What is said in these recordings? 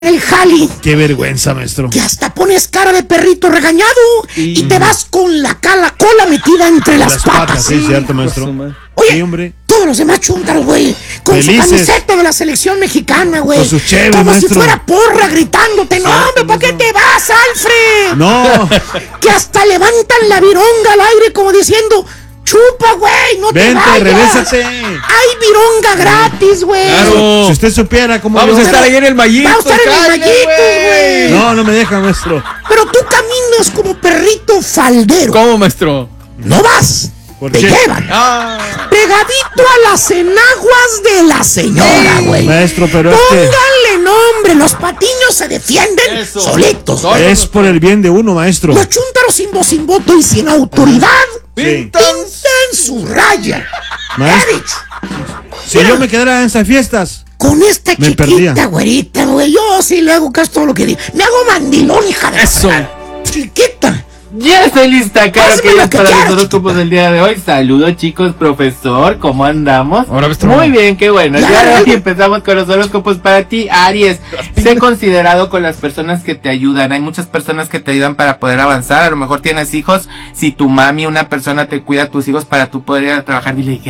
el jali. Qué vergüenza, maestro. Que hasta pones cara de perrito regañado y te vas con la cola metida entre las patas. Sí, cierto, maestro. Oye, sí, hombre. Todos los demás chúntaros, güey, con Felices. su camiseta de la selección mexicana, güey. Con sus cheves, como maestro. si fuera porra gritándote. No, hombre, ¿para qué te vas, Alfred? No. Que hasta levantan la vironga al aire como diciendo... Chupa, güey, no te vayas. Vente, regrésate. Hay vironga gratis, güey. Claro. Si usted supiera cómo... Vamos a estar ahí en el Mallito. Vamos a estar en el Mallito, güey. No me deja, maestro. Pero tú caminas como perrito faldero. ¿Cómo, maestro? No vas. ¿Por te qué? llevan. Pegadito a las enaguas de la señora, güey. Maestro, pero Pónganle nombre. Los patiños se defienden solitos. Es por el bien de uno, maestro. Los chúntaros sin voz, sin voto y sin autoridad Pintan su raya. Maestro, He dicho. si Mira, yo me quedara en esas fiestas, con esta me chiquita perdía. güerita, güey, yo sí le hago caso todo lo que diga. Me hago mandilón, hija de Eso. chiquita. Ya estoy lista, claro Hazme que lo ya que para quieras, los horóscopos del día de hoy. Saludos, chicos, profesor, ¿cómo andamos? Hola, maestro. Muy bien, qué bueno. El Ya, día de hoy ya. empezamos con los horóscopos para ti, Aries. Sé considerado con las personas que te ayudan. Hay muchas personas que te ayudan para poder avanzar. A lo mejor tienes hijos. Si tu mami, una persona te cuida a tus hijos para tú poder ir a trabajar, dile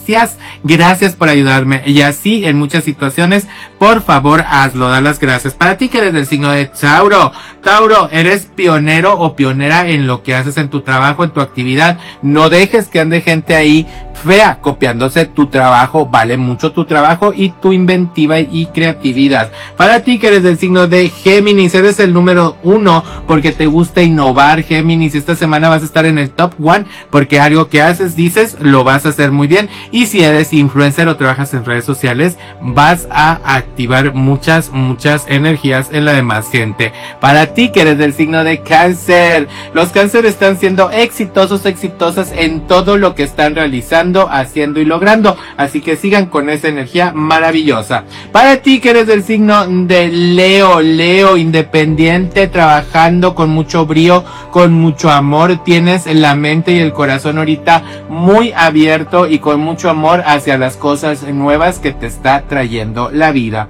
gracias por ayudarme. Y así en muchas situaciones, por favor, hazlo, da las gracias. Para ti que eres del signo de Tauro. Tauro, eres pionero o pionera en lo que haces en tu trabajo, en tu actividad. No dejes que ande gente ahí fea copiándose tu trabajo. Vale mucho tu trabajo y tu inventiva y creatividad. Para ti que eres del signo de Géminis, eres el número 1 porque te gusta innovar, Géminis. Esta semana vas a estar en el top 1 porque algo que haces, dices, lo vas a hacer muy bien. Y si eres influencer o trabajas en redes sociales, vas a activar muchas energías en la demás gente. Para ti que eres del signo de Cáncer, los Cáncer están siendo exitosas en todo lo que están realizando, haciendo y logrando, así que sigan con esa energía maravillosa. Para ti que eres del signo de Leo, independiente, trabajando con mucho brío, con mucho amor, tienes la mente y el corazón ahorita muy abierto y con mucho amor hacia las cosas nuevas que te está trayendo la vida.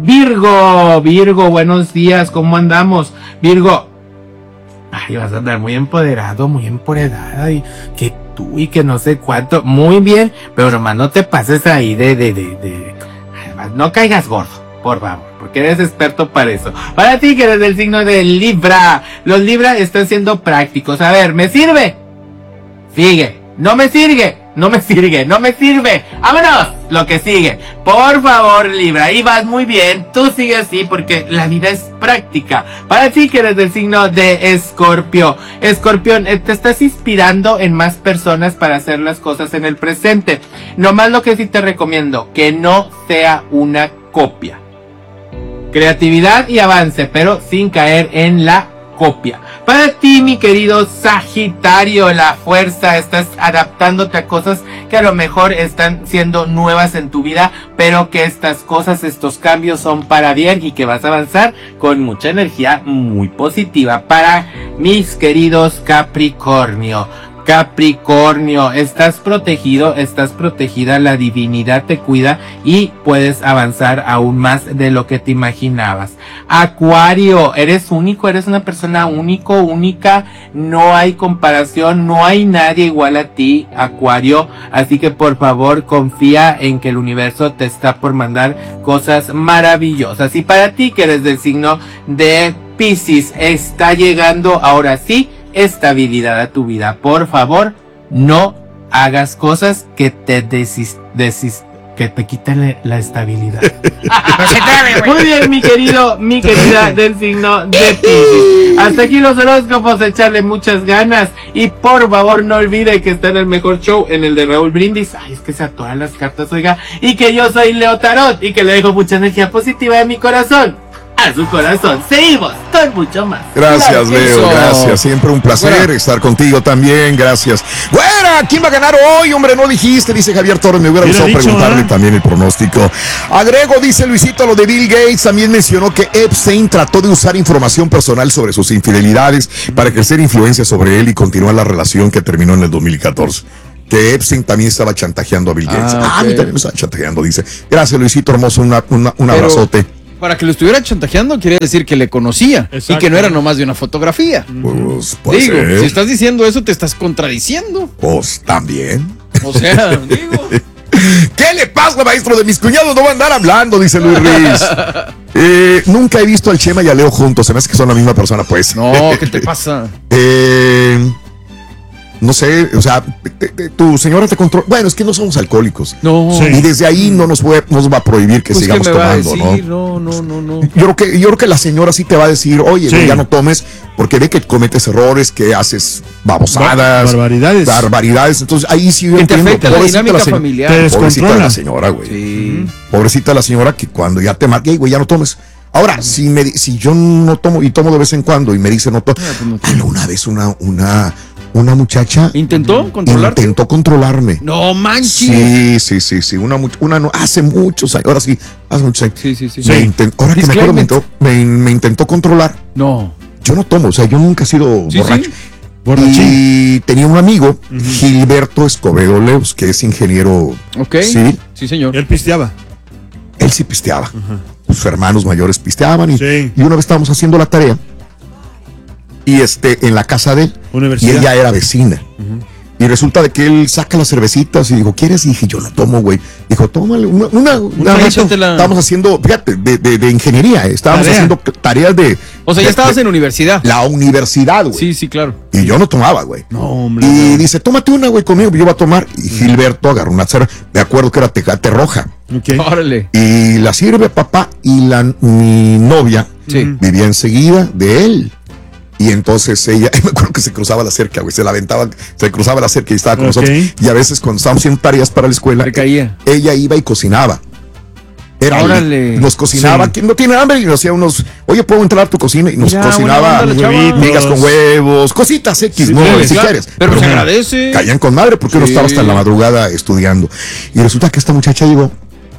Virgo, buenos días, ¿cómo andamos? Virgo, ay, vas a andar muy empoderado, muy empoderada y que tú y que no sé cuánto, muy bien, pero nomás no te pases ahí además, no caigas gordo, por favor, porque eres experto para eso. Para ti que eres del signo de Libra, los Libra están siendo prácticos. A ver, ¿me sirve? Sigue. No me sirve. ¡Vámonos! Lo que sigue. Por favor, Libra, ahí vas muy bien. Tú sigue así porque la vida es práctica. Para ti que eres del signo de Escorpio. Escorpión, te estás inspirando en más personas para hacer las cosas en el presente. Nomás lo que sí te recomiendo, que no sea una copia. Creatividad y avance, pero sin caer en la copia. Para ti, mi querido Sagitario, la fuerza, estás adaptándote a cosas que a lo mejor están siendo nuevas en tu vida, pero que estas cosas, estos cambios son para bien y que vas a avanzar con mucha energía muy positiva. Para mis queridos Capricornio, estás protegido, estás protegida, la divinidad te cuida y puedes avanzar aún más de lo que te imaginabas. Acuario, eres único, eres una persona única, no hay comparación, no hay nadie igual a ti, Acuario, así que por favor confía en que el universo te está por mandar cosas maravillosas. Y para ti que eres del signo de Piscis, está llegando ahora sí estabilidad a tu vida. Por favor, no hagas cosas que te que te quiten la estabilidad. Muy bien, mi querida del signo de Piscis. Hasta aquí los horóscopos, echarle muchas ganas y por favor no olvide que está en el mejor show, en el de Raúl Brindis. Ay, es que se atoran las cartas, oiga, y que yo soy Leo Tarot y que le dejo mucha energía positiva de mi corazón a su corazón. Seguimos con mucho más. Gracias, Leo, eso. gracias. Siempre un placer estar contigo también. Gracias. Güera, ¿quién va a ganar hoy? Hombre, no dijiste, dice Javier Torres. Me hubiera gustado preguntarle también el pronóstico. Agrego, dice Luisito, lo de Bill Gates. También mencionó que Epstein trató de usar información personal sobre sus infidelidades para ejercer influencia sobre él y continuar la relación que terminó en el 2014. Que Epstein también estaba chantajeando a Bill Gates. A mí también me estaba chantajeando, dice. Gracias, Luisito hermoso, un abrazote. Para que lo estuviera chantajeando, quiere decir que le conocía. Exacto. Y que no era nomás de una fotografía. Pues, puede Digo, ser. si estás diciendo eso, te estás contradiciendo. Pues también. O sea, digo. ¿Qué le pasa, maestro? De mis cuñados no va a andar hablando, dice Luis Ruiz. Nunca he visto al Chema y a Leo juntos. Se me hace que son la misma persona, pues. No, ¿qué te pasa? No sé, o sea, tu señora te controla. Bueno, es que no somos alcohólicos. No. Sí. Y desde ahí no nos va a prohibir que Pues, sigamos ¿qué me va a tomando, decir? ¿no? No. Yo creo que la señora sí te va a decir, oye, Sí. güey, ya no tomes, porque ve que cometes errores, que haces babosadas, Barbaridades. Entonces ahí sí yo Que te entiendo. afecta la Pobrecita dinámica se- familiar. Te Pobrecita de descontrola. la señora, güey. Sí. Pobrecita la señora que cuando ya te marca, güey, ya no tomes. Ahora, si yo no tomo y tomo de vez en cuando y me dice no tomo. Alguna vez una muchacha ¿Intentó controlarte? intentó controlarme. No manches. Sí. Hace muchos años. Ahora sí, hace muchos años. Sí. Ahora que me acuerdo, Disclaimer. me intentó controlar. No. Yo no tomo, o sea, yo nunca he sido Sí, borracho. sí. Borrachín. Y tenía un amigo, Gilberto Escobedo Leos, que es ingeniero Ok. civil. Sí, señor. Él pisteaba. Él sí pisteaba. Sus hermanos mayores pisteaban Sí. y una vez estábamos haciendo la tarea y en la casa de él Universidad. y ella era vecina. Y resulta de que él saca las cervecitas y dijo, ¿quieres? Y dije, yo no tomo, güey. Dijo, tómale una échatela. estábamos haciendo, fíjate, de ingeniería, estábamos Tarea. haciendo tareas de... O sea, ya estabas en universidad. la universidad, güey. Sí, claro. Y yo no tomaba, güey. No, hombre. Y no. dice, tómate una, güey, conmigo, yo voy a tomar. Y Gilberto agarró una cerveza, me acuerdo que era Tecate Roja. Ok. Órale. Y la sirve papá y mi novia Sí. vivía enseguida de él. Y entonces ella, me acuerdo que se cruzaba la cerca, güey, se la aventaba, se cruzaba la cerca y estaba con Ok. nosotros. Y a veces cuando estábamos haciendo tareas para la escuela, Le caía. ella iba y cocinaba. Órale. Nos cocinaba, Sí. ¿quién no tiene hambre? Y nos hacía oye, ¿puedo entrar a tu cocina? Y nos Mira, cocinaba buena onda la chava. migas con huevos, cositas X, Sí, ¿no? sí, Si Claro. quieres. Pero se Pero agradece. caían con madre porque uno Sí. estaba hasta en la madrugada estudiando. Y resulta que esta muchacha llegó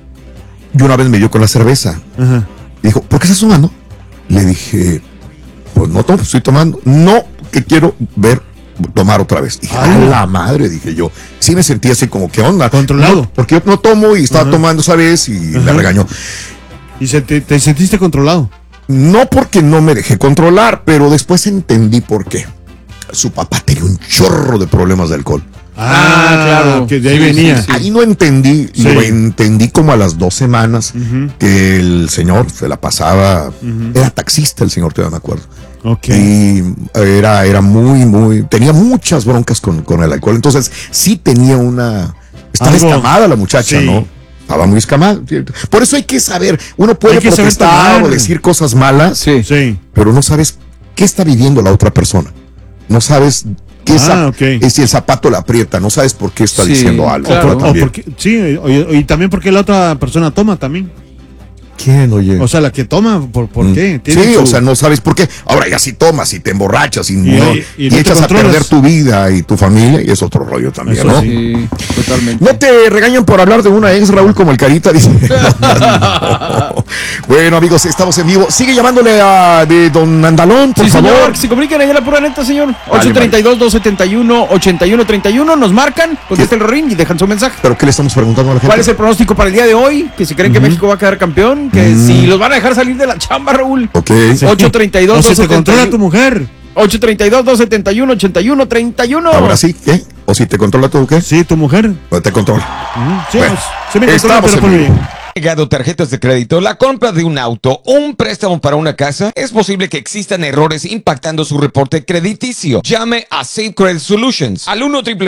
y una vez me dio con la cerveza. Ajá. Dijo, ¿por qué estás tomando? Le dije, pues no tomo, pues estoy tomando. No, que quiero tomar otra vez. Dije, Ay. ¡a la madre! Dije yo. Sí me sentí así como, ¿qué onda? Controlado. No, porque yo no tomo y estaba tomando esa vez y me regañó. Y te sentiste controlado. No porque no me dejé controlar, pero después entendí por qué. Su papá tenía un chorro de problemas de alcohol. Claro. Que de ahí Sí, venía. sí, sí. Ahí no entendí, Sí. lo entendí como a las 2 semanas Ujú. que el señor se la pasaba, era taxista el señor, todavía me acuerdo. Ok. Y era tenía muchas broncas con el alcohol. Entonces, sí tenía estaba Algo- escamada la muchacha, sí. ¿no? Estaba muy escamada. Por eso hay que saber, uno puede Hay que saber protestar tomar. o decir cosas malas, Sí. Sí. pero no sabes qué está viviendo la otra persona. No sabes qué ok. si el zapato la aprieta, no sabes por qué está Sí, diciendo algo. claro. O también. porque, sí, y también porque la otra persona toma también. ¿Quién, oye? O sea, la que toma, ¿por qué? Sí, Tiene o su- sea, no sabes por qué. Ahora ya si tomas y te emborrachas y y no te echas a controlas. perder tu vida y tu familia, y es otro rollo también, Eso ¿no? sí. Sí, totalmente. No te regañan por hablar de una ex, Raúl, como el Carita, dice. No. Bueno, amigos, estamos en vivo. Sigue llamándole de Don Andalón, por Sí, favor. señor, que se comuniquen allá a la pura neta, señor. Vale, 832-271-8131, nos marcan, contesta el ring y dejan su mensaje. ¿Pero qué le estamos preguntando a la gente? ¿Cuál es el pronóstico para el día de hoy? Que si creen que México va a quedar campeón, que si los van a dejar salir de la chamba, Raúl. Ok. 832 O si te controla tu mujer. 832-271-8131. Ahora sí, ¿qué? ¿O si te controla tú, qué? Sí, tu mujer. ¿O te controla? Sí, Bueno, pues, sí me controla, estamos pero en por vivo. bien. Llegado tarjetas de crédito, la compra de un auto o un préstamo para una casa, es posible que existan errores impactando su reporte crediticio. Llame a Safe Credit Solutions al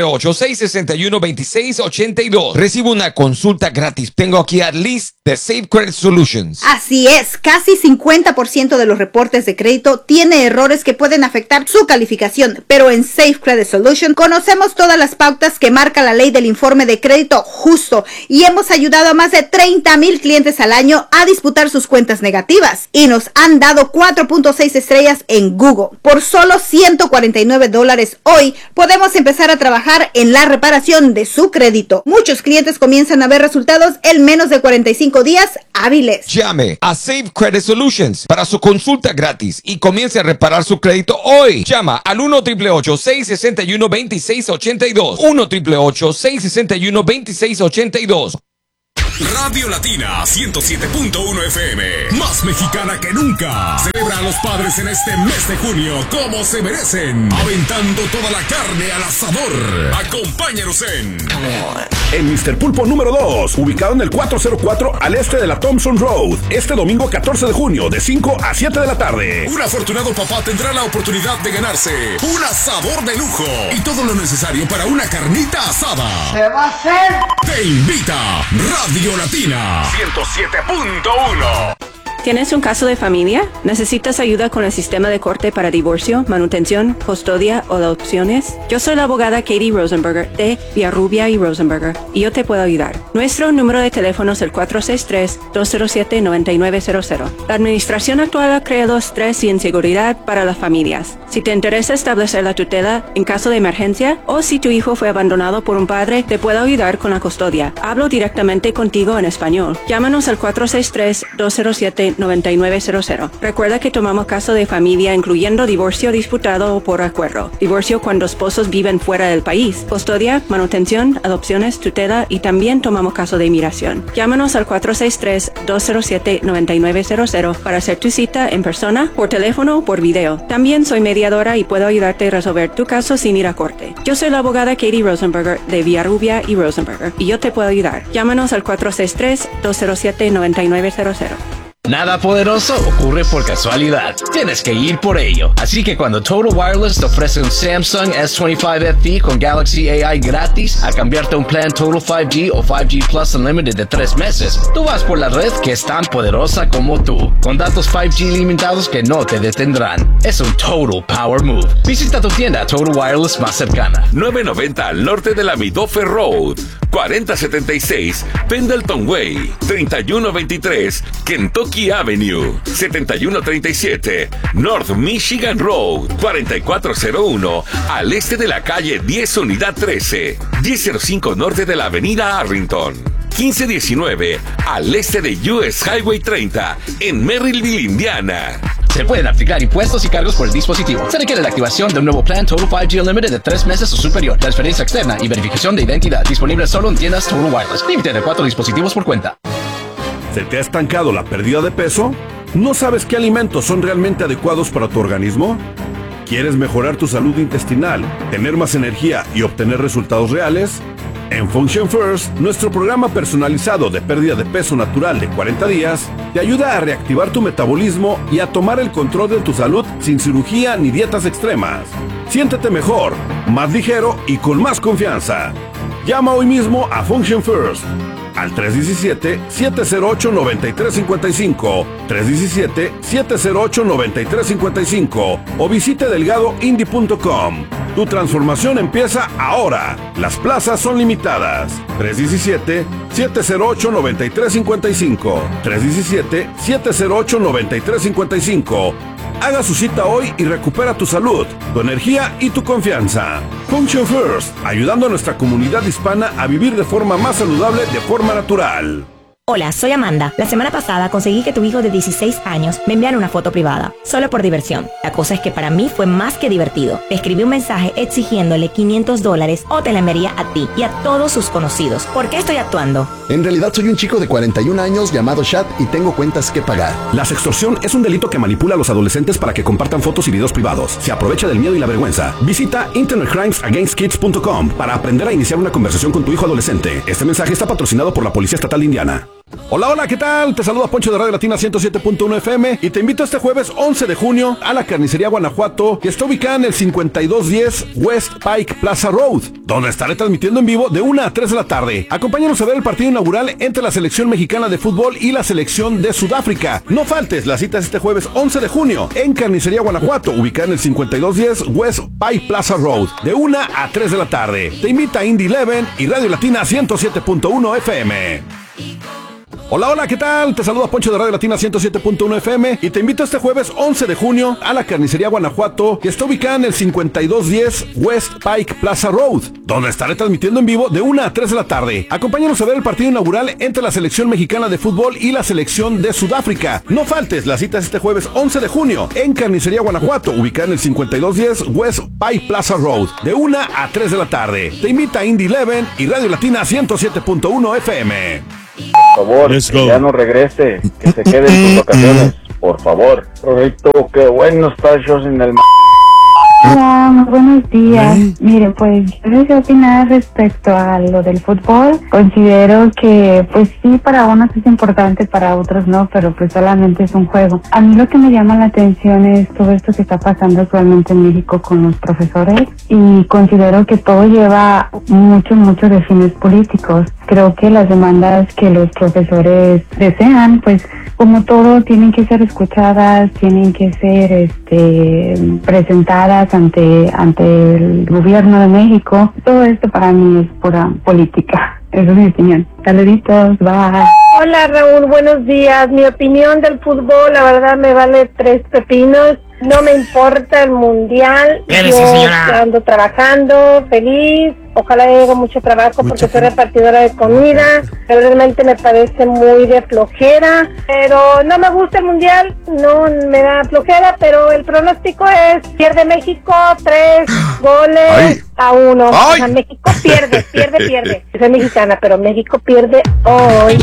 1-888-661-2682. Recibe una consulta gratis. Tengo aquí a Liz de Safe Credit Solutions. Así es, casi 50% de los reportes de crédito tiene errores que pueden afectar su calificación, pero en Safe Credit Solution conocemos todas las pautas que marca la ley del informe de crédito justo y hemos ayudado a más de 30,000 clientes al año a disputar sus cuentas negativas y nos han dado 4.6 estrellas en Google. Por solo $149 hoy podemos empezar a trabajar en la reparación de su crédito. Muchos clientes comienzan a ver resultados en menos de 45 días hábiles. Llame a Safe Credit Solutions para su consulta gratis y comience a reparar su crédito hoy. Llama al 1-888-661-2682. 1-888-661-2682. Radio Latina 107.1 FM, más mexicana que nunca. Celebra a los padres en este mes de junio como se merecen, aventando toda la carne al asador. Acompáñanos en Mr. Pulpo número 2, ubicado en el 404 al este de la Thompson Road, este domingo 14 de junio de 5 a 7 de la tarde. Un afortunado papá tendrá la oportunidad de ganarse un asador de lujo y todo lo necesario para una carnita asada. ¿Se va a hacer? Te invita Radio Latina 107.1. ¿Tienes un caso de familia? ¿Necesitas ayuda con el sistema de corte para divorcio, manutención, custodia o adopciones? Yo soy la abogada Katie Rosenberger de Villarrubia y Rosenberger y yo te puedo ayudar. Nuestro número de teléfono es el 463-207-9900. La administración actual ha creado estrés y inseguridad para las familias. Si te interesa establecer la tutela en caso de emergencia o si tu hijo fue abandonado por un padre, te puedo ayudar con la custodia. Hablo directamente contigo en español. Llámanos al 463-207-9900. Recuerda que tomamos caso de familia incluyendo divorcio disputado o por acuerdo, divorcio cuando esposos viven fuera del país, custodia, manutención, adopciones, tutela y también tomamos caso de inmigración. Llámanos al 463-207-9900 para hacer tu cita en persona, por teléfono o por video. También soy mediadora y puedo ayudarte a resolver tu caso sin ir a corte. Yo soy la abogada Katie Rosenberger de Villarrubia y Rosenberger y yo te puedo ayudar. Llámanos al 463-207-9900. Nada poderoso ocurre por casualidad. Tienes que ir por ello. Así que cuando Total Wireless te ofrece un Samsung S25 FE con Galaxy AI gratis a cambiarte a un plan Total 5G o 5G Plus Unlimited de 3 meses, tú vas por la red que es tan poderosa como tú, con datos 5G limitados que no te detendrán. Es un Total Power Move. Visita tu tienda Total Wireless más cercana. 990 al norte de la Midoffer Road, 4076 Pendleton Way, 3123 Kentucky Avenue, 7137 North Michigan Road, 4401 al este de la calle 10 Unidad 13, 1005 norte de la avenida Arlington, 1519 al este de US Highway 30 en Merrillville, Indiana. Se pueden aplicar impuestos y cargos por el dispositivo. Se requiere la activación de un nuevo plan Total 5G Unlimited de 3 meses o superior. Transferencia externa y verificación de identidad. Disponible solo en tiendas Total Wireless. Límite de 4 dispositivos por cuenta. ¿Se te ha estancado la pérdida de peso? ¿No sabes qué alimentos son realmente adecuados para tu organismo? ¿Quieres mejorar tu salud intestinal, tener más energía y obtener resultados reales? En Function First, nuestro programa personalizado de pérdida de peso natural de 40 días te ayuda a reactivar tu metabolismo y a tomar el control de tu salud sin cirugía ni dietas extremas. Siéntete mejor, más ligero y con más confianza. Llama hoy mismo a Function First al 317-708-9355, 317-708-9355 o visite delgadoindie.com. Tu transformación empieza ahora. Las plazas son limitadas. 317-708-9355, 317-708-9355. Haga su cita hoy y recupera tu salud, tu energía y tu confianza. Function First, ayudando a nuestra comunidad hispana a vivir de forma más saludable, de forma natural. Hola, soy Amanda. La semana pasada conseguí que tu hijo de 16 años me enviara una foto privada, solo por diversión. La cosa es que para mí fue más que divertido. Le escribí un mensaje exigiéndole $500 o te la enviaría a ti y a todos sus conocidos. ¿Por qué estoy actuando? En realidad soy un chico de 41 años llamado Chad y tengo cuentas que pagar. La sextorsión es un delito que manipula a los adolescentes para que compartan fotos y videos privados. Se aprovecha del miedo y la vergüenza. Visita internetcrimesagainstkids.com para aprender a iniciar una conversación con tu hijo adolescente. Este mensaje está patrocinado por la Policía Estatal de Indiana. Hola, ¿qué tal? Te saluda Poncho de Radio Latina 107.1 FM y te invito este jueves 11 de junio a la Carnicería Guanajuato, que está ubicada en el 5210 West Pike Plaza Road, donde estaré transmitiendo en vivo de 1 a 3 de la tarde. Acompáñanos a ver el partido inaugural entre la selección mexicana de fútbol y la selección de Sudáfrica. No faltes, la cita es este jueves 11 de junio en Carnicería Guanajuato, ubicada en el 5210 West Pike Plaza Road, de 1 a 3 de la tarde. Te invita Indy 11 y Radio Latina 107.1 FM. Hola, ¿qué tal? Te saluda Poncho de Radio Latina 107.1 FM y te invito este jueves 11 de junio a la Carnicería Guanajuato, que está ubicada en el 5210 West Pike Plaza Road, donde estaré transmitiendo en vivo de 1 a 3 de la tarde. Acompáñanos a ver el partido inaugural entre la selección mexicana de fútbol y la selección de Sudáfrica. No faltes, la cita es este jueves 11 de junio en Carnicería Guanajuato, ubicada en el 5210 West Pike Plaza Road, de 1 a 3 de la tarde. Te invita Indy 11 y Radio Latina 107.1 FM. Por favor, que ya no regrese, que se quede en sus vacaciones, por favor. Correcto, qué bueno está shows en el... Hola, buenos días. Mire, pues yo les voy a opinar respecto a lo del fútbol. Considero que, pues sí, para unos es importante, para otros no, pero pues solamente es un juego. A mí lo que me llama la atención es todo esto que está pasando actualmente en México con los profesores, y considero que todo lleva mucho de fines políticos. Creo que las demandas que los profesores desean, pues como todo, tienen que ser escuchadas, tienen que ser presentadas ante el gobierno de México. Todo esto para mí es pura política. Esa es mi opinión. Saluditos, bye. Hola Raúl, buenos días. Mi opinión del fútbol, la verdad, me vale 3 pepinos. No me importa el mundial. Yo ando trabajando, feliz. Ojalá llegue mucho trabajo porque soy repartidora de comida. Pero realmente me parece muy de flojera. Pero no me gusta el mundial, no me da flojera. Pero el pronóstico es: pierde México 3-1. O sea, México pierde. Soy mexicana, pero México pierde hoy.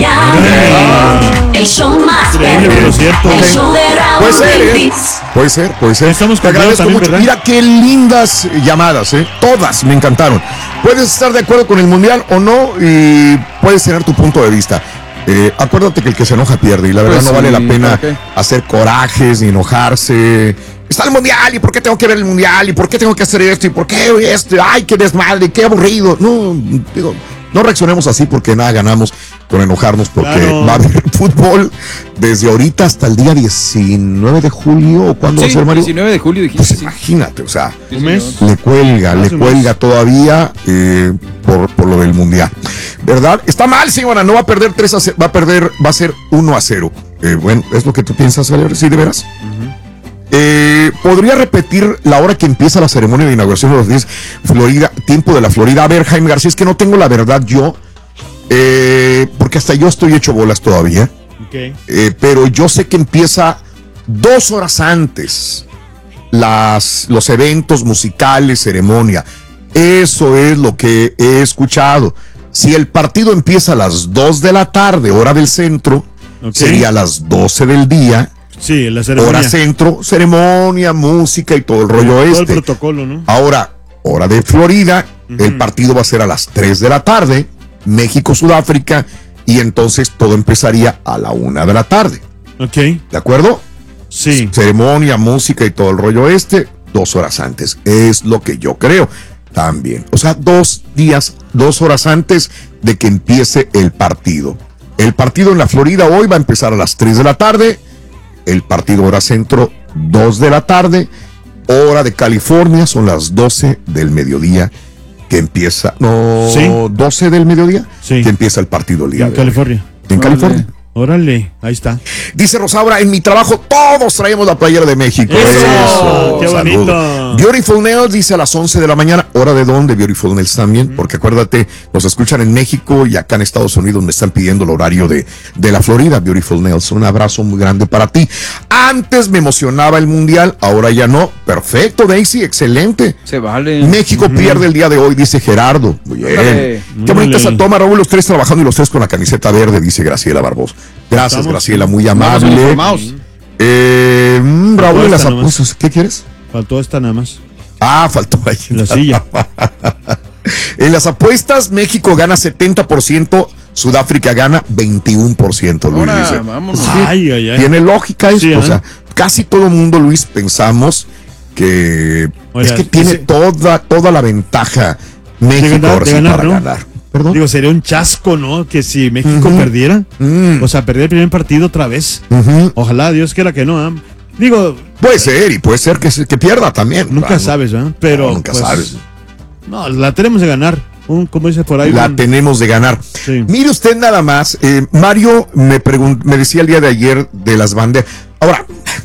El show más cierto. El show de Raúl Puede ser. Estamos Te agradezco también, mucho. ¿verdad? Mira qué lindas llamadas, todas me encantaron. Puedes estar de acuerdo con el mundial o no, y puedes tener tu punto de vista. Acuérdate que el que se enoja pierde, y la verdad Pues no vale la pena ¿por qué? hacer corajes ni enojarse. Está el mundial, ¿y por qué tengo que ver el mundial? ¿Y por qué tengo que hacer esto? ¿Y por qué esto? ¡Ay, qué desmadre! ¡Qué aburrido! No, digo, no reaccionemos así, porque nada ganamos con enojarnos, porque va a haber fútbol desde ahorita hasta el día 19 de julio. ¿O cuándo va a ser, Mario? 19 de julio dijiste. Pues imagínate, o sea, ¿Un mes? le cuelga todavía por lo del mundial, ¿verdad? Está mal, señora, no va a perder 3-0, va a ser 1-0. Bueno, ¿es lo que tú piensas, Valeria? ¿Sí, de veras? ¿Podría repetir la hora que empieza la ceremonia de inauguración de los 10 Florida, tiempo de la Florida? A ver, Jaime García, es que no tengo la verdad yo, porque hasta yo estoy hecho bolas todavía. Okay. Pero yo sé que empieza 2 horas antes los eventos musicales, ceremonia. Eso es lo que he escuchado. Si el partido empieza a las 2 de la tarde, hora del centro, sería a las 12 del día. Sí, la ceremonia. Hora centro, ceremonia, música y todo el rollo todo el protocolo, ¿no? Ahora, hora de Florida, el partido va a ser a las 3 de la tarde, México-Sudáfrica, y entonces todo empezaría a la 1 de la tarde. Ok. ¿De acuerdo? Sí. Ceremonia, música y todo el rollo 2 horas antes. Es lo que yo creo también. O sea, 2 horas antes de que empiece el partido. El partido en la Florida hoy va a empezar a las 3 de la tarde. El partido hora centro, 2 de la tarde. Hora de California son las 12 del mediodía que empieza. No, ¿sí? 12 del mediodía sí. Que empieza el partido el día en de California. Hoy. En California. Órale, ahí está. Dice Rosaura, en mi trabajo todos traemos la playera de México. Eso, qué saludo. bonito. Beautiful Nails dice a las 11 de la mañana. ¿Hora de dónde, Beautiful Nails también? Porque acuérdate, nos escuchan en México y acá en Estados Unidos me están pidiendo el horario de la Florida. Beautiful Nails, un abrazo muy grande para ti. Antes me emocionaba el mundial, ahora ya no. Perfecto, Daisy, excelente. Se vale. México pierde el día de hoy, dice Gerardo. Muy bien. Qué bonita esa toma, Raúl, los 3 trabajando y los 3 con la camiseta verde, dice Graciela Barbosa. Gracias, Graciela, muy amable. Raúl, en las apuestas, ¿qué quieres? Faltó esta nada más. Faltó ahí. La silla. En las apuestas, México gana 70%, Sudáfrica gana 21%, Luis dice. Vámonos. Ay. Tiene lógica esto, Sí, o sea, casi todo el mundo, Luis, pensamos que es que tiene toda la ventaja México ahora sí para ganar. ¿Perdón? Digo, sería un chasco, ¿no? Que si México perdiera, o sea, perder el primer partido otra vez. Ojalá, Dios quiera que no. Digo, puede ser, y puede ser que pierda también. Nunca sabes, ¿verdad? Pero no, nunca sabes. No, la tenemos de ganar. Como dice por ahí. La tenemos de ganar. Sí. Mire usted nada más. Mario me decía el día de ayer de las banderas. Ahora,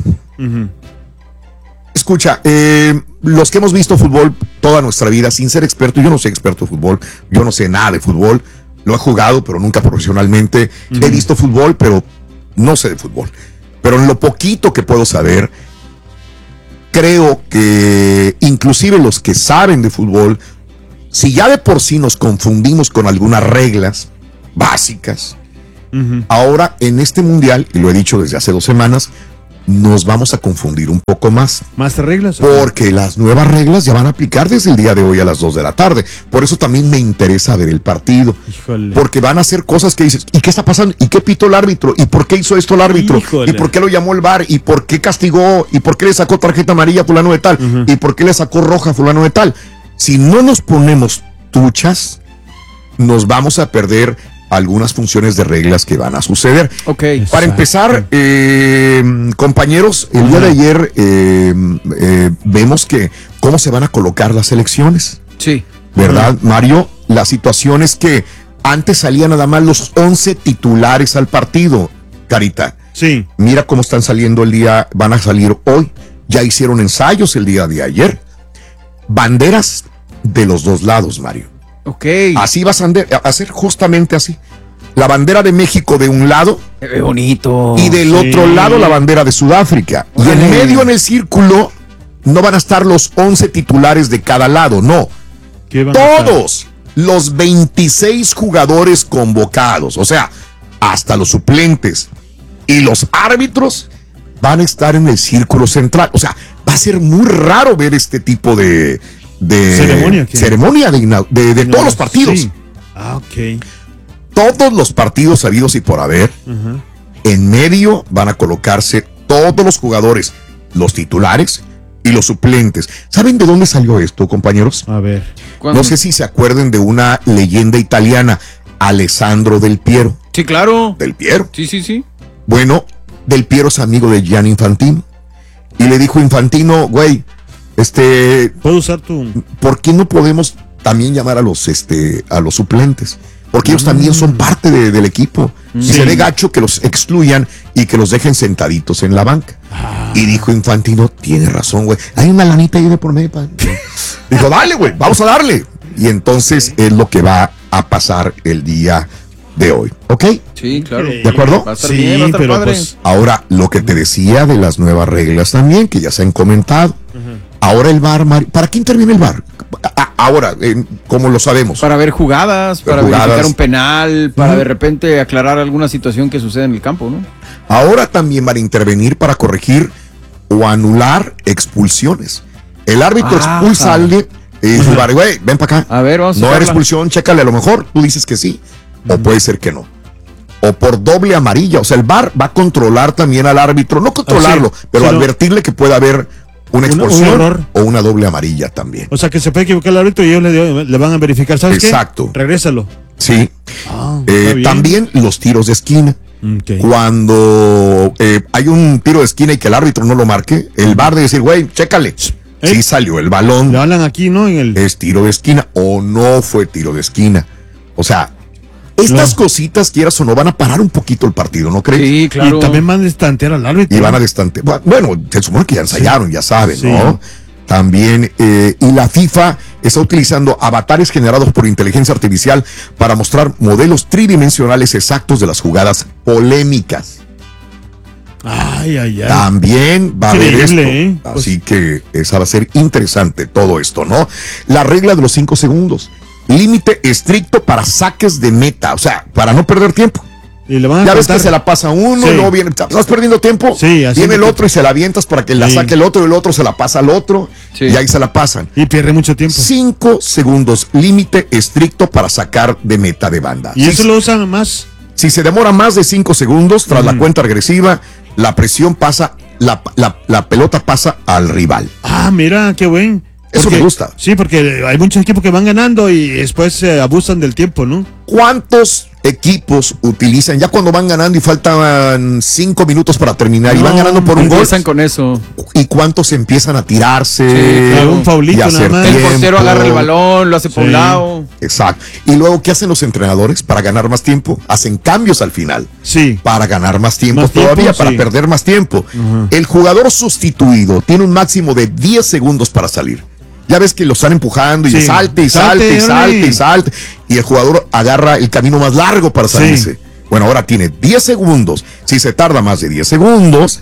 escucha, los que hemos visto fútbol toda nuestra vida, sin ser experto, yo no soy experto de fútbol, yo no sé nada de fútbol, lo he jugado, pero nunca profesionalmente. He visto fútbol, pero no sé de fútbol. Pero en lo poquito que puedo saber, creo que inclusive los que saben de fútbol, si ya de por sí nos confundimos con algunas reglas básicas, Ahora, en este mundial, y lo he dicho desde hace 2 semanas, nos vamos a confundir un poco más. ¿Más reglas? Porque las nuevas reglas ya van a aplicar desde el día de hoy a las 2 de la tarde. Por eso también me interesa ver el partido. Híjole. Porque van a hacer cosas que dices, ¿y qué está pasando? ¿Y qué pitó el árbitro? ¿Y por qué hizo esto el árbitro? Híjole. ¿Y por qué lo llamó el VAR? ¿Y por qué castigó? ¿Y por qué le sacó tarjeta amarilla a fulano de tal? ¿Y por qué le sacó roja a fulano de tal? Si no nos ponemos truchas, nos vamos a perder algunas funciones de reglas que van a suceder. Para empezar, compañeros, el día de ayer vemos que cómo se van a colocar las elecciones. Sí. ¿Verdad, Mario? La situación es que antes salían nada más los 11 titulares al partido, Carita. Sí. Mira cómo están saliendo van a salir hoy. Ya hicieron ensayos el día de ayer. Banderas de los 2 lados, Mario. Así vas a hacer justamente así. La bandera de México de un lado. Qué bonito. Y del otro lado la bandera de Sudáfrica. Y en medio, en el círculo, no van a estar los 11 titulares de cada lado, no. Todos los 26 jugadores convocados, o sea, hasta los suplentes y los árbitros van a estar en el círculo central. O sea, va a ser muy raro ver este tipo de ceremonia de todos los partidos. Sí. Ok. Todos los partidos habidos y por haber, en medio van a colocarse todos los jugadores, los titulares y los suplentes. ¿Saben de dónde salió esto, compañeros? A ver. No sé si se acuerden de una leyenda italiana, Alessandro Del Piero. Sí, claro. Del Piero. Sí. Bueno, Del Piero es amigo de Gianni Infantino. Y le dijo Infantino, güey, ¿puedo usar tu...? ¿Por qué no podemos también llamar a los suplentes? Porque ellos también son parte del equipo. Y se ve gacho que los excluyan y que los dejen sentaditos en la banca. Y dijo Infantino, tiene razón, güey. Hay una lanita ahí de por medio. Dijo, dale, güey, vamos a darle. Y entonces es lo que va a pasar el día de hoy. ¿Ok? Sí, claro. ¿De acuerdo? Va a estar bien, va a estar padre. Pues, ahora, lo que te decía de las nuevas reglas también, que ya se han comentado. Ahora el VAR, ¿para qué interviene el VAR? Ahora, ¿cómo lo sabemos? Para ver jugadas, para verificar un penal, para de repente aclarar alguna situación que sucede en el campo, ¿no? Ahora también van a intervenir para corregir o anular expulsiones. El árbitro expulsa a alguien y dice, güey, ven para acá. A ver, vamos a no checarla. era expulsión, chécale, a lo mejor tú dices que sí, o puede ser que no. O por doble amarilla, o sea, el VAR va a controlar también al árbitro, no controlarlo, pero advertirle que puede haber una expulsión error o una doble amarilla también. O sea, que se puede equivocar el árbitro y ellos le van a verificar, ¿sabes qué? Exacto. Regrésalo. Sí. También los tiros de esquina. Cuando hay un tiro de esquina y que el árbitro no lo marque, el VAR de decir, güey, chécale. Sí salió el balón. Le hablan aquí, ¿no? Es tiro de esquina o no fue tiro de esquina. O sea, estas cositas, quieras o no, van a parar un poquito el partido, ¿no crees? Sí, claro. Y también van a destantear al árbitro. Y van a destantear. Bueno, se supone que ya ensayaron, ya saben, ¿no? También, y la FIFA está utilizando avatares generados por inteligencia artificial para mostrar modelos tridimensionales exactos de las jugadas polémicas. Ay. También va a haber esto. ¿eh? Así que esa va a ser interesante todo esto, ¿no? La regla de los 5 segundos. Límite estricto para saques de meta, o sea, para no perder tiempo. Y le van a ya ves contar. que se la pasa uno, luego viene, estás perdiendo tiempo, viene el otro y se la avientas para que la saque el otro, y el otro se la pasa al otro, y ahí se la pasan. Y pierde mucho tiempo. 5 segundos, límite estricto para sacar de meta de banda. Y eso lo usan más. Si se demora más de 5 segundos, tras la cuenta regresiva, la presión pasa, la pelota pasa al rival. Ah, mira, qué buen. Eso me gusta. Sí, porque hay muchos equipos que van ganando y después abusan del tiempo, ¿no? ¿Cuántos equipos utilizan ya cuando van ganando y faltan 5 minutos para terminar y van ganando por un gol? Empiezan con eso. ¿Y cuántos empiezan a tirarse? Un faulito, y hacer nada más. tiempo? El portero agarra el balón, lo hace por un lado. Exacto. Y luego, ¿qué hacen los entrenadores para ganar más tiempo? Hacen cambios al final. Sí. Para ganar más tiempo Más todavía, tiempo, para sí. perder más tiempo. El jugador sustituido tiene un máximo de 10 segundos para salir. Ya ves que lo están empujando y salte. Y el jugador agarra el camino más largo para salirse. Bueno, ahora tiene 10 segundos. Si se tarda más de 10 segundos,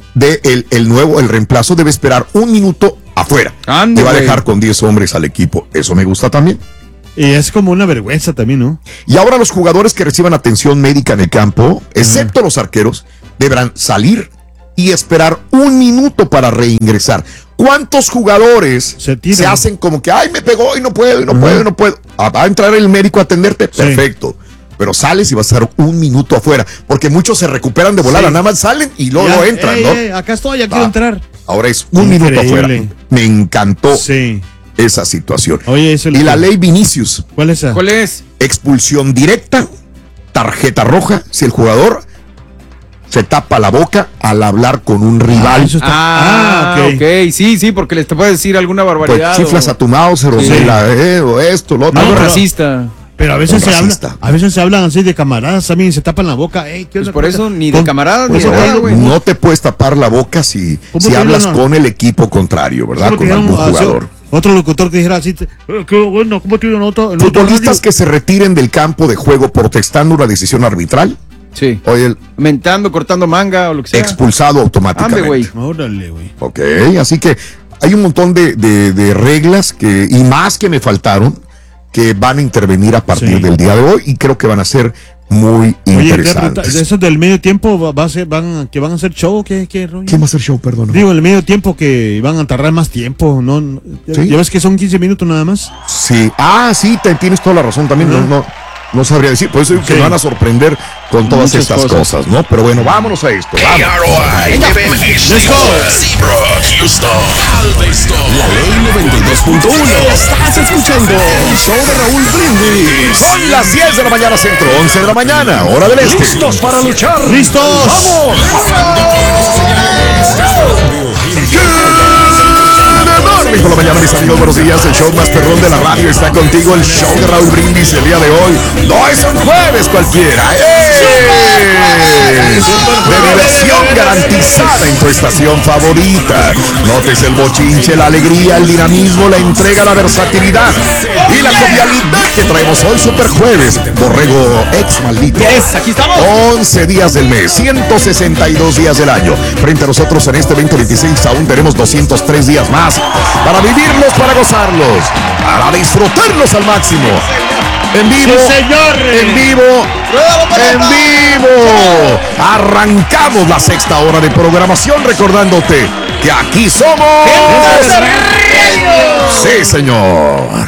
el reemplazo debe esperar 1 minuto afuera. Y va a dejar con 10 hombres al equipo. Eso me gusta también. Y es como una vergüenza también, ¿no? Y ahora los jugadores que reciban atención médica en el campo, excepto los arqueros, deberán salir y esperar 1 minuto para reingresar. ¿Cuántos jugadores se hacen como que, ay, me pegó y no puedo? Va a entrar el médico a atenderte, perfecto. Pero sales y vas a estar 1 minuto afuera, porque muchos se recuperan de volada, nada más salen y luego entran, ¿no? Acá estoy, ya quiero entrar. Ahora es 1 minuto afuera. Me encantó esa situación. Oye, y la ley Vinicius. ¿Cuál es esa? ¿Cuál es? Expulsión directa, tarjeta roja, si el jugador se tapa la boca al hablar con un rival. Ok, sí, porque les te puede decir alguna barbaridad. Pues chiflas a tu mouse, o esto, lo otro. Algo racista. Pero a veces se hablan así de camaradas también, se tapan la boca. Pues por eso ni de camaradas ni de nada, güey. No te puedes tapar la boca si hablas con el equipo contrario, ¿verdad? Con algún jugador. Otro locutor que dijera así, qué bueno, ¿cómo te nota? Futbolistas que se retiren del campo de juego protestando una decisión arbitral. Sí. Oye, mentando, cortando manga o lo que sea. Expulsado automáticamente. Órale, güey. Ok, así que hay un montón de reglas y más que me faltaron, que van a intervenir a partir del día de hoy y creo que van a ser muy interesantes. ¿De esos del medio tiempo van a hacer show? ¿Qué rollo? ¿Quién va a hacer show, perdón? Digo, el medio tiempo que van a tardar más tiempo, ¿no? ¿Ya ves que son 15 minutos nada más? Sí. Sí, tienes toda la razón también. No sabría decir, por eso digo que me van a sorprender con todas estas cosas, ¿no? Pero bueno, vámonos a esto. Let's go. Houston, Galveston. La ley 92.1. Estás escuchando el show de Raúl Brindis. Son las 10 de la mañana centro, 11 de la mañana, hora del este. ¿Listos para luchar? ¡Listos! ¡Vamos! Por la mañana, mis amigos, buenos días. El show más perrón de la radio está contigo. El show de Raúl Brindis el día de hoy. No es un jueves cualquiera. De diversión garantizada en tu estación favorita. Notes el bochinche, la alegría, el dinamismo, la entrega, la versatilidad y la jovialidad que traemos hoy. Super jueves. Borrego ex maldito. Aquí estamos. 11 días del mes, 162 días del año. Frente a nosotros en este 2026 aún tenemos 203 días más para vivirlos, para gozarlos, para disfrutarlos al máximo. En vivo, sí, señor. En vivo. Arrancamos la 6ª hora de programación recordándote que aquí somos. Sí, señor.